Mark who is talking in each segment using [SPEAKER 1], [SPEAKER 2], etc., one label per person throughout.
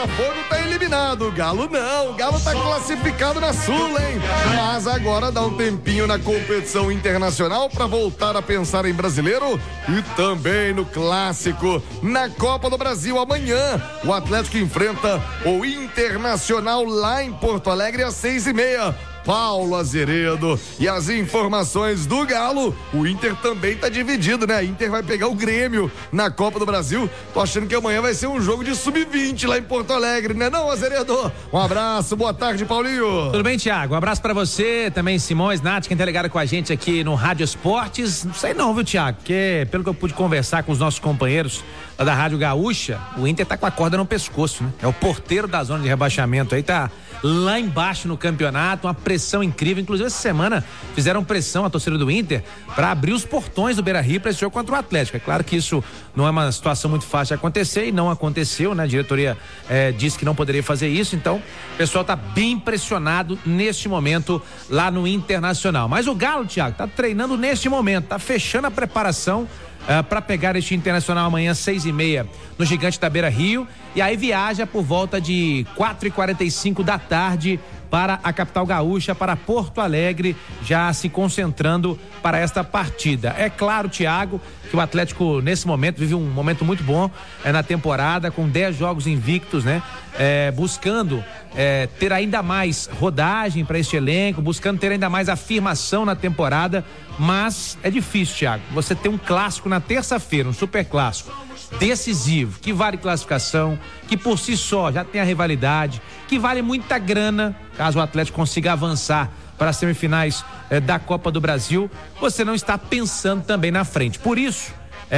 [SPEAKER 1] Botafogo tá eliminado. O Galo não. O Galo tá classificado na Sula, hein? Mas agora dá um tempinho na competição internacional pra voltar a pensar em brasileiro e também no clássico. Na Copa do Brasil amanhã, o Atlético enfrenta o Internacional lá em Porto Alegre às 6:30. Paulo Azeredo. E as informações do Galo, o Inter também tá dividido, né? Inter vai pegar o Grêmio na Copa do Brasil. Tô achando que amanhã vai ser um jogo de sub-20 lá em Porto Alegre, né não, Azeredo? Um abraço, boa tarde, Paulinho.
[SPEAKER 2] Tudo bem, Thiago? Um abraço pra você, também Simões, Nath, quem tá ligado com a gente aqui no Rádio Esportes. Não sei não, viu, Thiago? Porque pelo que eu pude conversar com os nossos companheiros lá da Rádio Gaúcha, o Inter tá com a corda no pescoço, né? É o porteiro da zona de rebaixamento aí, tá lá embaixo no campeonato, uma pressão incrível. Inclusive essa semana fizeram pressão a torcida do Inter para abrir os portões do Beira-Rio para esse jogo contra o Atlético. É claro que isso não é uma situação muito fácil de acontecer e não aconteceu, né? A diretoria disse que não poderia fazer isso, então o pessoal tá bem impressionado neste momento lá no Internacional. Mas o Galo, Thiago, tá treinando neste momento, tá fechando a preparação para pegar este Internacional amanhã 6:30 no Gigante da Beira-Rio, e aí viaja por volta de 4:45 da tarde para a capital gaúcha, para Porto Alegre, já se concentrando para esta partida. É claro, Thiago, que o Atlético nesse momento vive um momento muito bom na temporada, com 10 jogos invictos, né? Buscando ter ainda mais rodagem para este elenco, buscando ter ainda mais afirmação na temporada, mas é difícil, Thiago, você ter um clássico na terça-feira, um super clássico decisivo, que vale classificação, que por si só já tem a rivalidade, que vale muita grana, caso o Atlético consiga avançar para as semifinais da Copa do Brasil, você não está pensando também na frente. Por isso,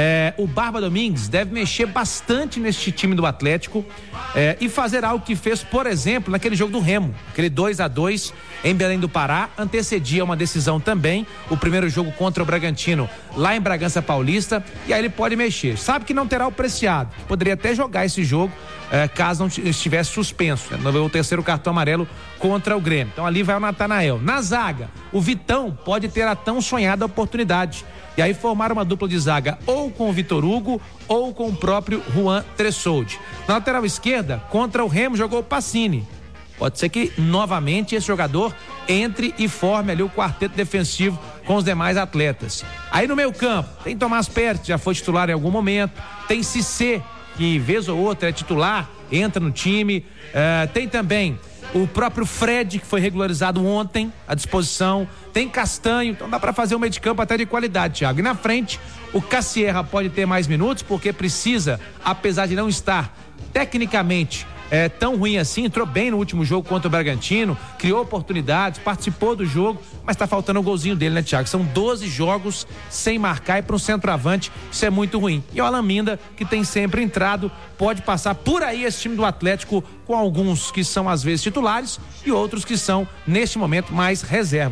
[SPEAKER 2] o Barba Domingues deve mexer bastante neste time do Atlético e fazer algo que fez, por exemplo, naquele jogo do Remo, aquele 2-2 em Belém do Pará, antecedia uma decisão também, o primeiro jogo contra o Bragantino lá em Bragança Paulista, e aí ele pode mexer. Sabe que não terá o Preciado, poderia até jogar esse jogo caso não estivesse suspenso, o terceiro cartão amarelo contra o Grêmio. Então ali vai o Natanael. Na zaga, o Vitão pode ter a tão sonhada oportunidade. E aí formar uma dupla de zaga ou com o Vitor Hugo ou com o próprio Juan Tressoldi. Na lateral esquerda, contra o Remo jogou o Pacini. Pode ser que novamente esse jogador entre e forme ali o quarteto defensivo com os demais atletas. Aí no meio campo, tem Tomás Perez, já foi titular em algum momento, tem Cissé, que vez ou outra é titular, entra no time, tem também o próprio Fred, que foi regularizado ontem, à disposição, tem Castanho, então dá para fazer um meio de campo até de qualidade, Thiago. E na frente, o Cassierra pode ter mais minutos, porque precisa, apesar de não estar tecnicamente tão ruim assim, entrou bem no último jogo contra o Bragantino, criou oportunidades, participou do jogo, mas tá faltando o golzinho dele, né, Thiago? São 12 jogos sem marcar, e para um centroavante isso é muito ruim. E o Alan Minda, que tem sempre entrado, pode passar por aí esse time do Atlético, com alguns que são às vezes titulares e outros que são neste momento mais reservas.